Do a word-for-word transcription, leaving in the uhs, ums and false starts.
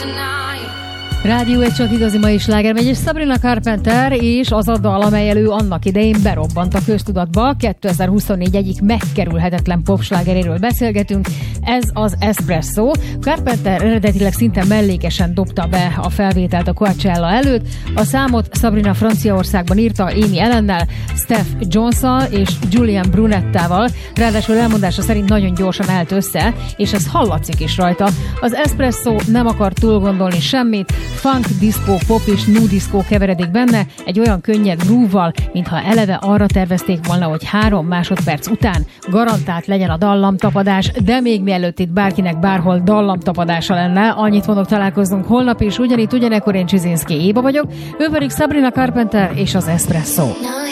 Rádió egy csak igazi mai sláger megy, és Sabrina Carpenter és az a dal, amely elő annak idején berobbant a köztudatba. kétezer-huszonnégy egyik megkerülhetetlen popslágeréről beszélgetünk, ez az Espresso. Carpenter eredetileg szinte mellékesen dobta be a felvételt a Coachella előtt. A számot Sabrina Franciaországban írta Amy Allennel, Steph Jones-szal és Julian Brunettával. Ráadásul elmondása szerint nagyon gyorsan állt össze, és ez hallatszik is rajta. Az Espresso nem akar túl gondolni semmit, funk, disco, pop és new disco keveredik benne, egy olyan könnyed groove-val, mintha eleve arra tervezték volna, hogy három másodperc után garantált legyen a dallamtapadás, de még mielőtt itt bárkinek bárhol dallamtapadása lenne, annyit mondok, találkozunk holnap is, ugyanitt ugyanekkor, én Csizinszki Éva vagyok, ő pedig Sabrina Carpenter és az Espresso.